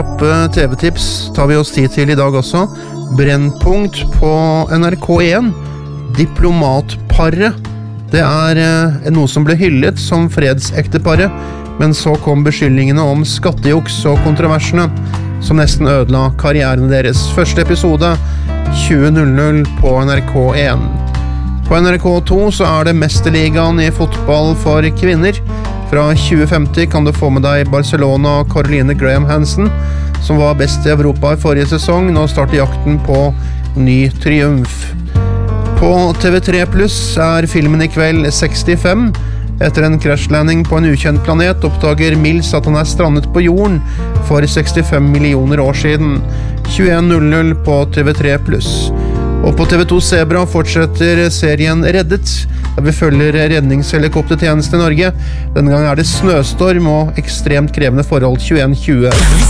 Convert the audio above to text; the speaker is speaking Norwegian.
TV-tips tar vi oss tid til i dag også. Brennpunkt på NRK1. Diplomatparet. Det noe som ble hyllet som fredsekteparet, men så kom beskyldningene om skattejuks og kontroversene som nesten ødela karrieren deres. Første episode 20.00 på NRK1. På NRK2 så det Mesterligaen i fotball for kvinner. Fra 2050 kan du få med deg Barcelona og Caroline Graham Hansen, som var best i Europa i forrige sesong. Nå starter jakten på ny triumf. På TV3 Plus filmen i kveld 65. Etter en krasjlanding på en ukjent planet oppdager Mills at han strandet på jorden for 65 millioner år siden. 21.00 på TV3 Plus. Og på TV2 Zebra fortsetter serien Reddet, der vi følger redningshelikoptertjeneste i Norge. Denne gang det snøstorm og ekstremt krevende forhold 21:20.